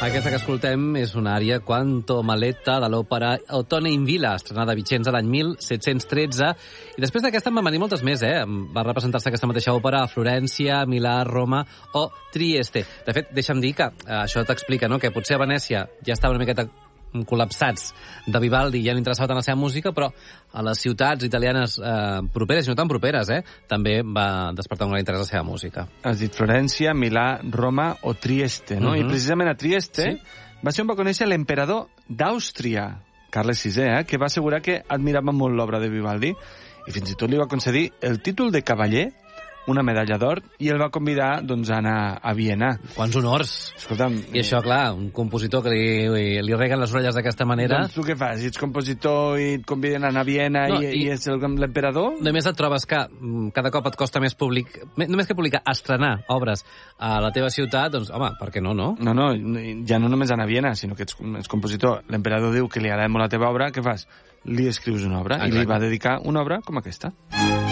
Aquesta que escoltem és una ària Quanto Maletta de l'òpera Ottone in Villa, estrenada a Vicenza l'any 1713. I després d'aquesta en van venir moltes més, Va representar-se aquesta mateixa òpera a Florència, Milà, Roma o Trieste. De fet, deixa'm dir que això t'explica, no?, que potser a Venècia ja estava una miqueta col·lapsats de Vivaldi, ja no interessava tant la seva música, però a les ciutats italianes properes, i no tan properes, també va despertar un gran interès a la seva música. Has dit Florència, Milà, Roma o Trieste, no? I precisament a Trieste va ser on va conèixer l'emperador d'Àustria, Carles VI, que va assegurar que admirava molt l'obra de Vivaldi i fins i tot li va concedir el títol de cavaller, una medalla d'or, i el va convidar doncs, a anar a Viena. Quants honors! Escolta'm... I això, clar, un compositor que li reguen les orelles d'aquesta manera... Doncs tu què fas? Si ets compositor i et conviden a anar a Viena i ets l'emperador? Només et trobes que cada cop et costa més només que publicar, estrenar obres a la teva ciutat, doncs, home, per què no, no? No, ja no només anar a Viena, sinó que ets compositor. L'emperador diu que li agrada molt la teva obra, què fas? Li escrius una obra i li va dedicar una obra com aquesta.